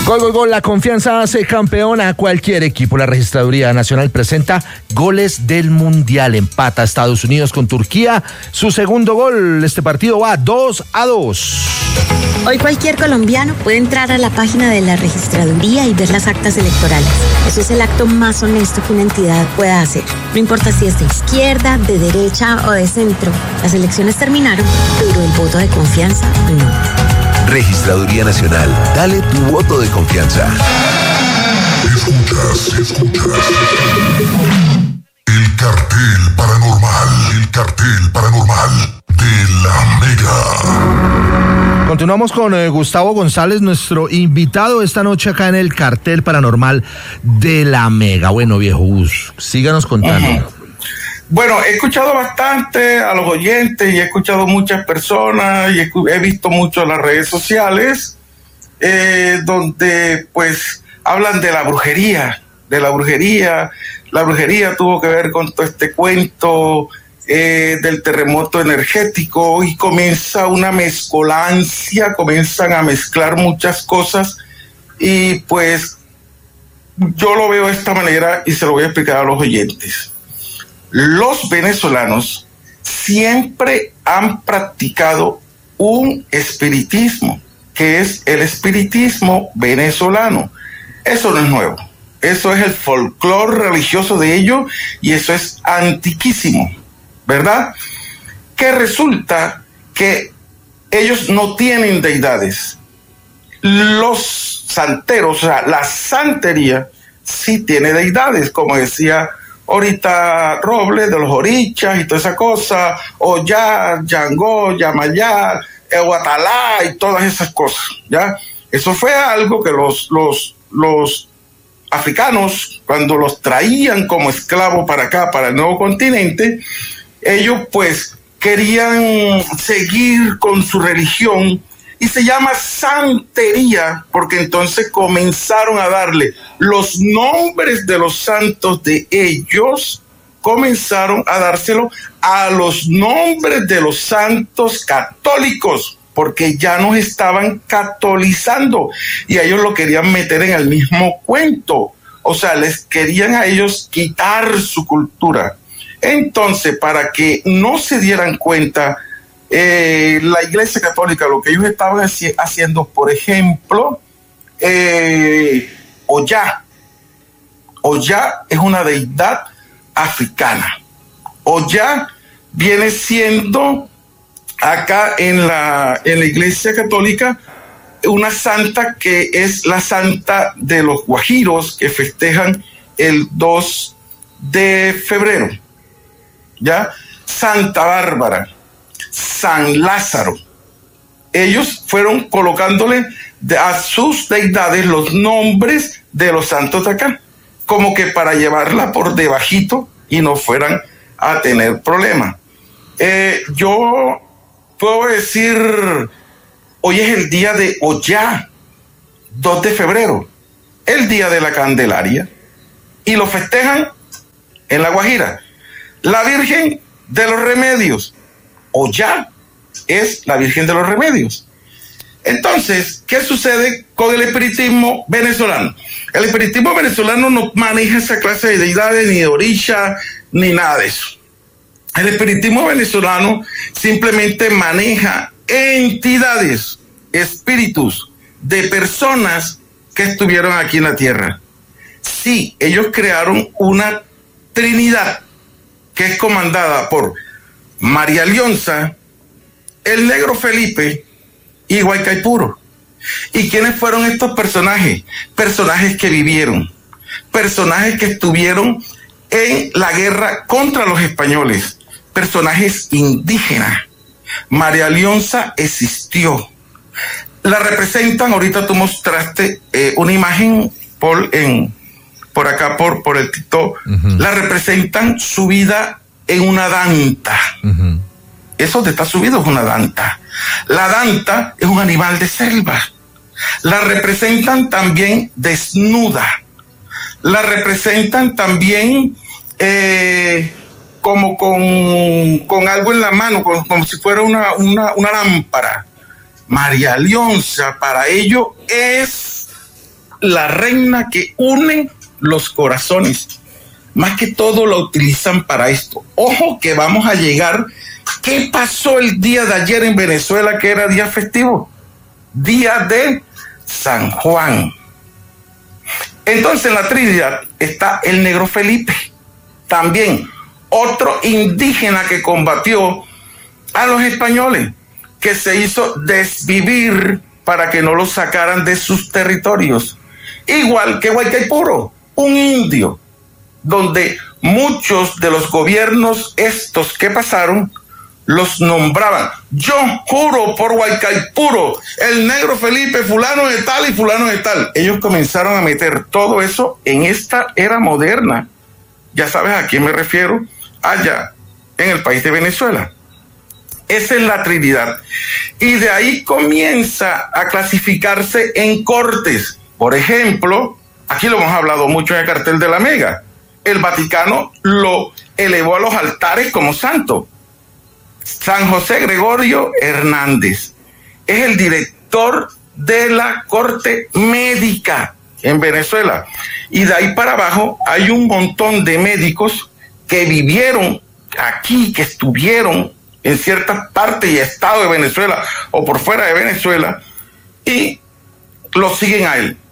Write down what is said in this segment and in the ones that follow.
Gol, gol, gol. La confianza hace campeón a cualquier equipo. La Registraduría Nacional presenta goles del Mundial. Empata Estados Unidos con Turquía. Su segundo gol. Este partido va 2-2. Hoy cualquier colombiano puede entrar a la página de la Registraduría y ver las actas electorales. Eso es el acto más honesto que una entidad pueda hacer. No importa si es de izquierda, de derecha o de centro. Las elecciones terminaron, pero el voto de confianza no. Registraduría Nacional, dale tu voto de confianza. Escuchas. El cartel paranormal de la Mega. Continuamos con Gustavo González, nuestro invitado esta noche acá en el cartel paranormal de la Mega. Bueno, viejo Gus, síganos contando. Bueno, he escuchado bastante a los oyentes y he escuchado muchas personas y he visto mucho en las redes sociales donde pues hablan de la brujería. La brujería tuvo que ver con todo este cuento del terremoto energético y comienza una mezcolancia, comienzan a mezclar muchas cosas y pues yo lo veo de esta manera y se lo voy a explicar a los oyentes. Los venezolanos siempre han practicado un espiritismo, que es el espiritismo venezolano. Eso no es nuevo. Eso es el folclore religioso de ellos y eso es antiquísimo, ¿verdad? Que resulta que ellos no tienen deidades. Los santeros, o sea, la santería sí tiene deidades, como decía ahorita Robles de los orichas y toda esa cosa, Ollá, Yangó, Yamayá, Ehuatalá y todas esas cosas, ¿ya? Eso fue algo que los africanos, cuando los traían como esclavos para acá, para el nuevo continente, ellos pues querían seguir con su religión y se llama santería porque entonces comenzaron a darle los nombres de los santos de ellos, comenzaron a dárselo a los nombres de los santos católicos porque ya nos estaban catolizando y a ellos lo querían meter en el mismo cuento, o sea, les querían a ellos quitar su cultura. Entonces, para que no se dieran cuenta, la Iglesia Católica, lo que ellos estaban haciendo, por ejemplo, Ollá es una deidad africana. Ollá viene siendo acá en la Iglesia Católica una santa que es la santa de los guajiros que festejan el 2 de febrero, ¿ya? Santa Bárbara, San Lázaro. Ellos fueron colocándole a sus deidades los nombres de los santos de acá, como que para llevarla por debajito y no fueran a tener problemas. Yo puedo decir, hoy es el día de Ollá, 2 de febrero, el día de la Candelaria, y lo festejan en La Guajira. La Virgen de los Remedios, Ollá es la Virgen de los Remedios. Entonces, ¿qué sucede con el espiritismo venezolano? El espiritismo venezolano no maneja esa clase de deidades, ni de orisha, ni nada de eso. El espiritismo venezolano simplemente maneja entidades, espíritus de personas que estuvieron aquí en la tierra. Sí, ellos crearon una trinidad que es comandada por María Leonza, el Negro Felipe y Guaycaipuro. ¿Y quiénes fueron estos personajes? Personajes que vivieron, personajes que estuvieron en la guerra contra los españoles, personajes indígenas. María Leonza existió. La representan, ahorita tú mostraste una imagen por acá, por el TikTok, la representan subida en una danta. Eso de estar subido es una danta. La danta es un animal de selva. La representan también desnuda. La representan también como con algo en la mano, como si fuera una lámpara. María Leonza para ello es la reina que une los corazones. Más que todo lo utilizan para esto. Ojo que vamos a llegar. ¿Qué pasó el día de ayer en Venezuela, que era día festivo? Día de San Juan. Entonces en la Trinidad está el Negro Felipe, también otro indígena que combatió a los españoles, que se hizo desvivir para que no los sacaran de sus territorios. Igual que Guaycaipuro, un indio, donde muchos de los gobiernos estos que pasaron los nombraban. Yo juro por Guaycaipuro, el Negro Felipe, fulano de tal y fulano de tal. Ellos comenzaron a meter todo eso en esta era moderna. Ya sabes a quién me refiero, allá en el país de Venezuela. Esa es la Trinidad. Y de ahí comienza a clasificarse en cortes. Por ejemplo, aquí lo hemos hablado mucho en el cartel de la Mega. El Vaticano lo elevó a los altares como santo. San José Gregorio Hernández es el director de la Corte Médica en Venezuela. Y de ahí para abajo hay un montón de médicos que vivieron aquí, que estuvieron en ciertas partes y estados de Venezuela o por fuera de Venezuela, y lo siguen a él.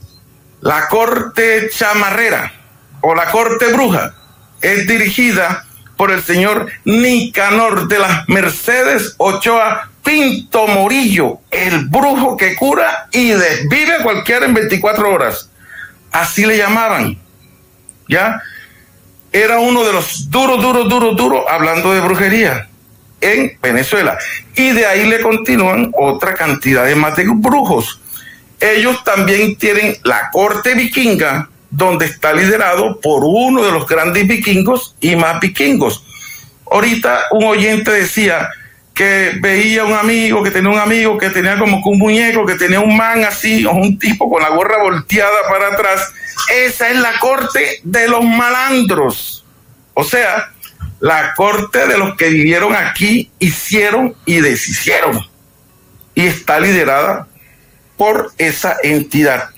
La Corte Chamarrera o la Corte Bruja es dirigida por el señor Nicanor de las Mercedes Ochoa Pinto Morillo, el brujo que cura y desvive a cualquiera en 24 horas. Así le llamaban, ¿ya? Era uno de los duros, hablando de brujería en Venezuela. Y de ahí le continúan otra cantidad de más de brujos. Ellos también tienen la corte vikinga, donde está liderado por uno de los grandes vikingos y más vikingos. Ahorita un oyente decía que veía un amigo, que tenía como que un muñeco, que tenía un man así, o un tipo con la gorra volteada para atrás. Esa es la corte de los malandros. O sea, la corte de los que vivieron aquí, hicieron y deshicieron. Y está liderada por esa entidad.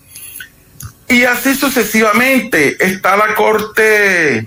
Y así sucesivamente está la corte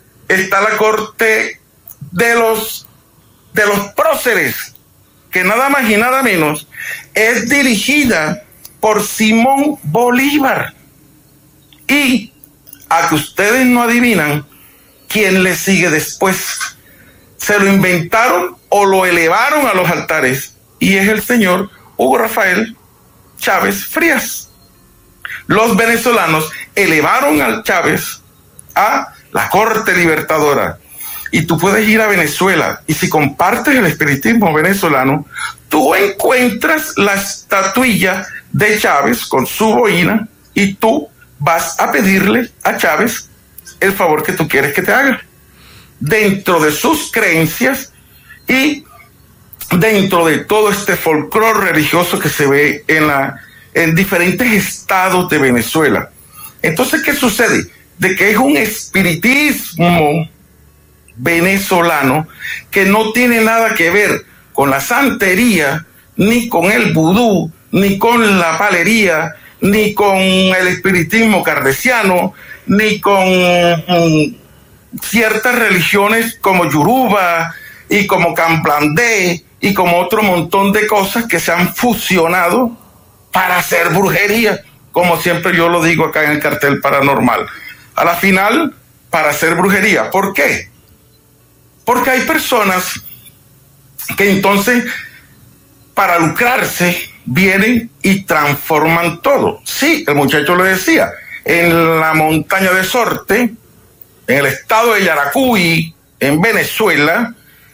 de los próceres, que nada más y nada menos es dirigida por Simón Bolívar. Y a que ustedes no adivinan quién le sigue después. Se lo inventaron o lo elevaron a los altares, y es el señor Hugo Rafael Chávez Frías. Los venezolanos elevaron al Chávez a la Corte Libertadora. Y tú puedes ir a Venezuela, y si compartes el espiritismo venezolano, tú encuentras la estatuilla de Chávez con su boina, y tú vas a pedirle a Chávez el favor que tú quieres que te haga, dentro de sus creencias y dentro de todo este folclore religioso que se ve en diferentes estados de Venezuela. Entonces, ¿qué sucede? De que es un espiritismo venezolano que no tiene nada que ver con la santería, ni con el vudú, ni con la palería, ni con el espiritismo kardeciano, ni con ciertas religiones como Yoruba y como Camblandé y como otro montón de cosas que se han fusionado para hacer brujería, como siempre yo lo digo acá en el cartel paranormal. A la final, para hacer brujería. ¿Por qué? Porque hay personas que entonces, para lucrarse, vienen y transforman todo. Sí, el muchacho lo decía, en la montaña de Sorte, en el estado de Yaracuy, en Venezuela,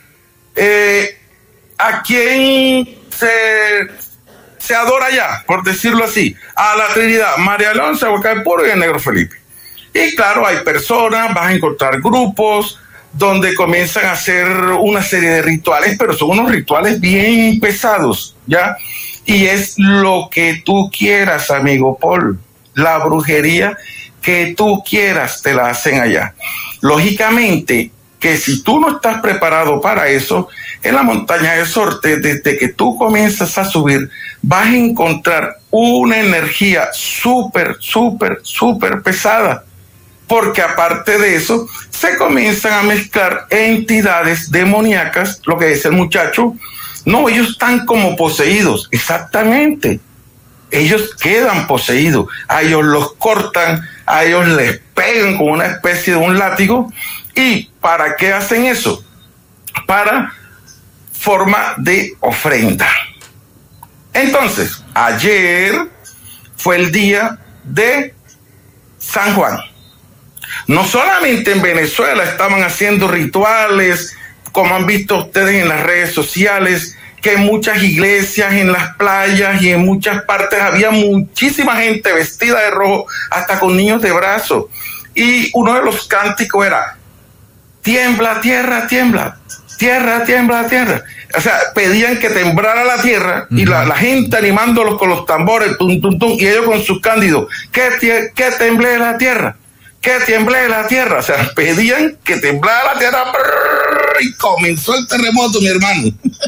a quien se adora ya, por decirlo así, a la Trinidad, María Alonso, Guaycaipuro y el Negro Felipe. Y claro, hay personas, vas a encontrar grupos donde comienzan a hacer una serie de rituales, pero son unos rituales bien pesados, ¿ya? Y es lo que tú quieras, amigo Paul. La brujería que tú quieras te la hacen allá. Lógicamente que si tú no estás preparado para eso, en la montaña de Sorte, desde que tú comienzas a subir, vas a encontrar una energía súper pesada, porque aparte de eso se comienzan a mezclar entidades demoníacas, lo que dice el muchacho. No, ellos están como poseídos, exactamente. Ellos quedan poseídos, a ellos los cortan, a ellos les pegan con una especie de un látigo. ¿Y para qué hacen eso? Para forma de ofrenda. Entonces, ayer fue el día de San Juan. No solamente en Venezuela estaban haciendo rituales, como han visto ustedes en las redes sociales, que en muchas iglesias, en las playas y en muchas partes había muchísima gente vestida de rojo, hasta con niños de brazos. Y uno de los cánticos era: tiembla, tierra, tiembla, tierra, tiembla, tierra. O sea, pedían que temblara la tierra, y la gente animándolos con los tambores, tum, tum, tum, y ellos con sus cándidos: que temble la tierra, que tiemble la tierra. O sea, pedían que temblara la tierra, y comenzó el terremoto, mi hermano.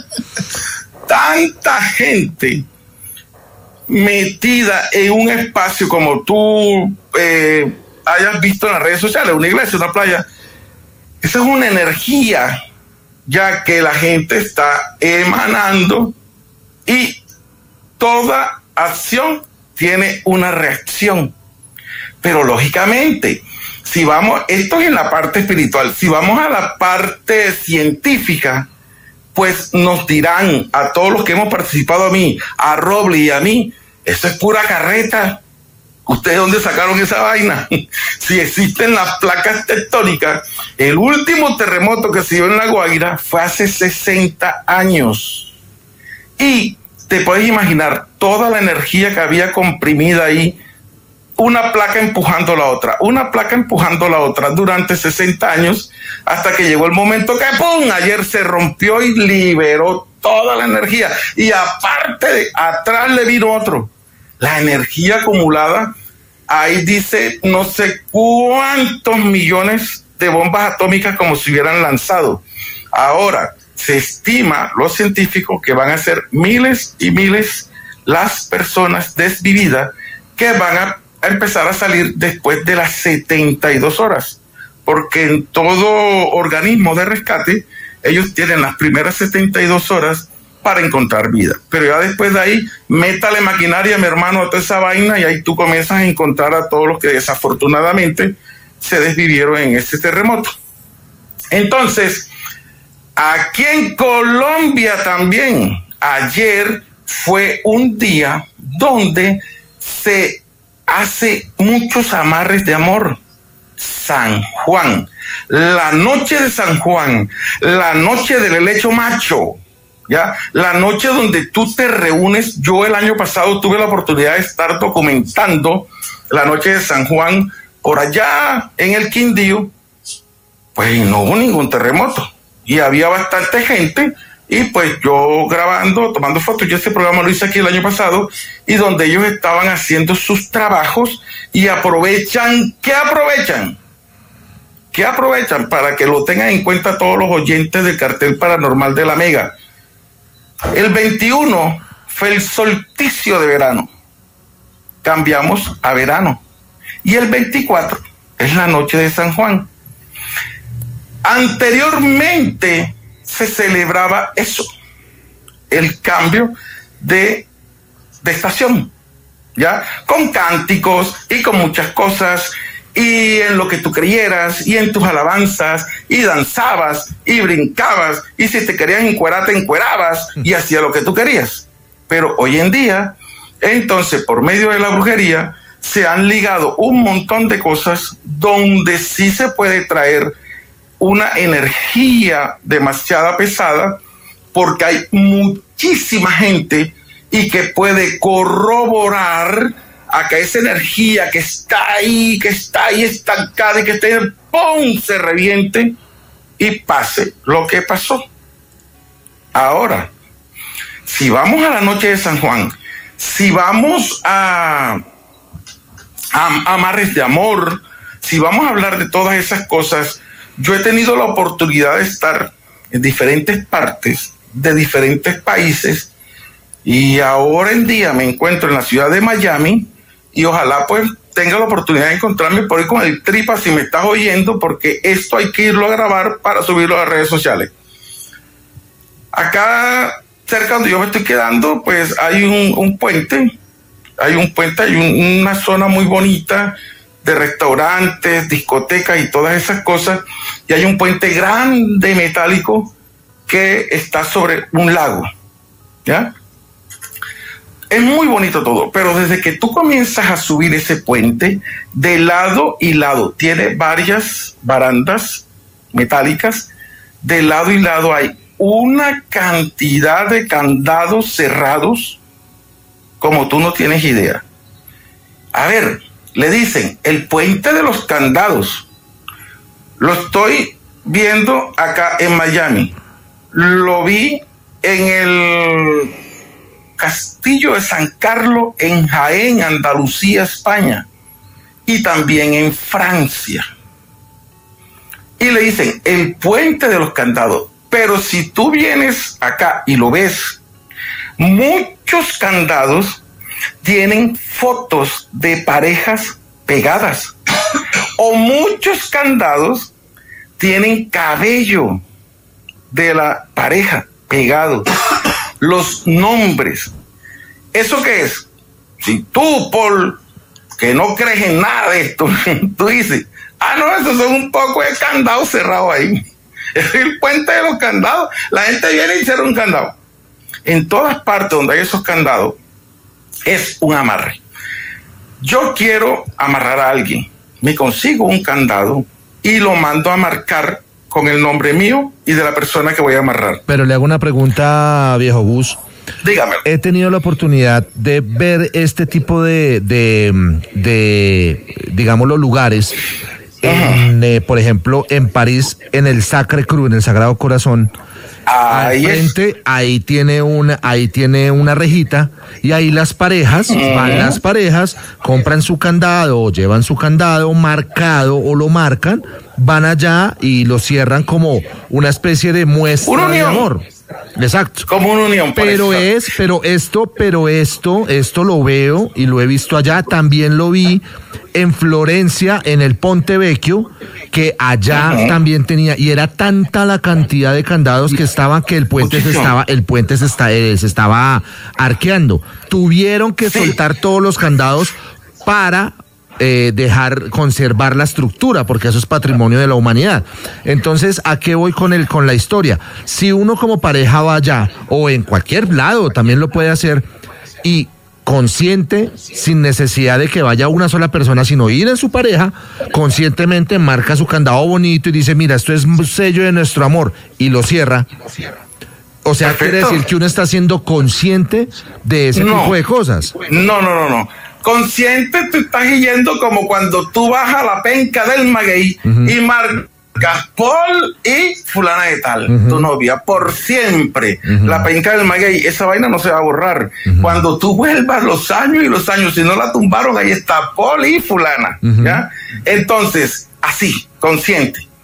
Tanta gente metida en un espacio como tú hayas visto en las redes sociales, una iglesia, una playa. Esa es una energía ya que la gente está emanando, y toda acción tiene una reacción. Pero lógicamente, si vamos, esto es en la parte espiritual, si vamos a la parte científica, pues nos dirán a todos los que hemos participado, a Roble y a mí, eso es pura carreta. ¿Ustedes dónde sacaron esa vaina? Si existen las placas tectónicas, el último terremoto que se dio en La Guaira fue hace 60 años. Y te puedes imaginar toda la energía que había comprimida ahí, una placa empujando la otra, una placa empujando la otra durante 60 años, hasta que llegó el momento que ¡pum! Ayer se rompió y liberó toda la energía. Y aparte, atrás le vino otro. La energía acumulada, ahí dice no sé cuántos millones de bombas atómicas como si hubieran lanzado. Ahora, se estima, los científicos, que van a ser miles y miles las personas desvividas que van a empezar a salir después de las 72 horas, porque en todo organismo de rescate, ellos tienen las primeras 72 horas para encontrar vida. Pero ya después de ahí, métale maquinaria, mi hermano, a toda esa vaina, y ahí tú comienzas a encontrar a todos los que desafortunadamente se desvivieron en ese terremoto. Entonces, aquí en Colombia también, ayer fue un día donde se hace muchos amarres de amor. San Juan, la noche de San Juan, la noche del helecho macho, ¿ya? La noche donde tú te reúnes. Yo el año pasado tuve la oportunidad de estar documentando la noche de San Juan por allá en el Quindío. Pues no hubo ningún terremoto y había bastante gente, y pues yo grabando, tomando fotos. Yo este programa lo hice aquí el año pasado, y donde ellos estaban haciendo sus trabajos y aprovechan, ¿qué aprovechan? ¿Qué aprovechan? Para que lo tengan en cuenta todos los oyentes del Cartel Paranormal de la Mega. El 21 fue el solsticio de verano. Cambiamos a verano. Y el 24 es la noche de San Juan. Anteriormente se celebraba eso, el cambio de estación, ¿ya? Con cánticos y con muchas cosas, y en lo que tú creyeras, y en tus alabanzas, y danzabas, y brincabas, y si te querías encuerar, te encuerabas, y hacía lo que tú querías. Pero hoy en día, entonces, por medio de la brujería, se han ligado un montón de cosas donde sí se puede traer una energía demasiado pesada, porque hay muchísima gente y que puede corroborar a que esa energía que está ahí estancada, y que esté, ¡pum!, se reviente y pase lo que pasó. Ahora, si vamos a la noche de San Juan, si vamos a amarres de amor, si vamos a hablar de todas esas cosas, yo he tenido la oportunidad de estar en diferentes partes de diferentes países, Y ahora en día me encuentro en la ciudad de Miami y ojalá pues tenga la oportunidad de encontrarme por ahí con el Tripa si me estás oyendo, porque esto hay que irlo a grabar para subirlo a las redes sociales. Acá cerca donde yo me estoy quedando, pues hay un puente, hay una zona muy bonita de restaurantes, discotecas y todas esas cosas, y hay un puente grande metálico que está sobre un lago, ¿ya? Es muy bonito todo, pero desde que tú comienzas a subir ese puente, de lado y lado, tiene varias barandas metálicas, de lado y lado hay una cantidad de candados cerrados como tú no tienes idea. A ver, le dicen el puente de los candados. Lo estoy viendo acá en Miami. Lo vi en el Castillo de San Carlos en Jaén, Andalucía, España, y también en Francia. Y le dicen el puente de los candados. Pero si tú vienes acá y lo ves, muchos candados tienen fotos de parejas pegadas, o muchos candados tienen cabello de la pareja pegado, los nombres. ¿Eso qué es? Si tú, Paul, que no crees en nada de esto, tú dices, no, esos son un poco de candados cerrados ahí. Es el puente de los candados. La gente viene y cierra un candado. En todas partes donde hay esos candados, es un amarre. Yo quiero amarrar a alguien, me consigo un candado y lo mando a marcar con el nombre mío y de la persona que voy a amarrar. Pero le hago una pregunta, viejo Gus. Dígame. He tenido la oportunidad de ver este tipo de digámoslo, lugares. Por ejemplo, en París, en el Sacré Cœur, en el Sagrado Corazón. Al frente, ahí tiene una rejita, y ahí las parejas, van las parejas, compran su candado, o llevan su candado marcado, o lo marcan, van allá y lo cierran como una especie de muestra de amor. Exacto. Como una unión. Pero esto lo veo y lo he visto allá. También lo vi en Florencia, en el Ponte Vecchio, que allá también tenía, y era tanta la cantidad de candados que estaban que el puente se estaba arqueando. Tuvieron que soltar todos los candados para conservar la estructura, porque eso es patrimonio de la humanidad. Entonces, ¿a qué voy con la historia? Si uno como pareja va allá, o en cualquier lado también lo puede hacer, y consciente, sin necesidad de que vaya una sola persona, sino ir en su pareja, conscientemente marca su candado bonito y dice, mira, esto es un sello de nuestro amor, y lo cierra. O sea, quiere decir que uno está siendo consciente de ese tipo de cosas. No. Consciente, tú estás yendo como cuando tú vas a la penca del maguey y marcas Paul y fulana de tal, tu novia, por siempre. La penca del maguey, esa vaina no se va a borrar. Cuando tú vuelvas los años y los años, si no la tumbaron, ahí está Paul y fulana, ¿ya? Entonces, así, consciente.